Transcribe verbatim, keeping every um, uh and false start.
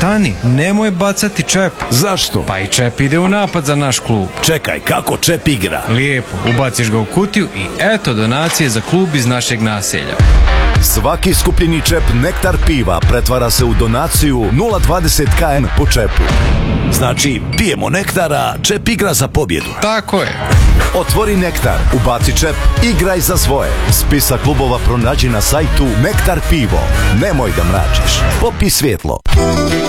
Stani, nemoj bacati čep. Zašto? Pa i čep ide u napad za naš klub. Čekaj, kako čep igra? Lijepo, ubaciš ga u kutiju i eto donacije za klub iz našeg naselja. Svaki skupljeni čep Nektar piva pretvara se u donaciju nula zarez dvadeset kilograma po čepu. Znači, pijemo Nektara, čep igra za pobjedu. Tako je. Otvori Nektar, ubaci čep, igraj za svoje. Spisak klubova pronađi na sajtu Nektar pivo. Nemoj da mračiš, popij svjetlo.